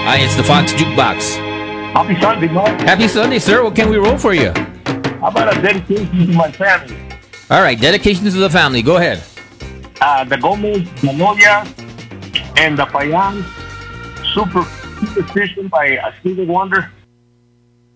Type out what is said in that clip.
Hi, it's the Fox Jukebox. Happy Sunday, man. Happy Sunday, sir. What can we roll for you? How about a dedication to my family? All right, dedications to the family. Go ahead. The Gomez, the Noya, and the Payan Superstition by Stevie Wonder.